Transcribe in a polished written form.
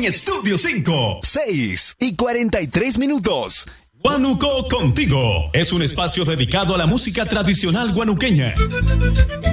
en Estudio 5. 6:43. Guanuco Contigo es un espacio dedicado a la música tradicional guanuqueña.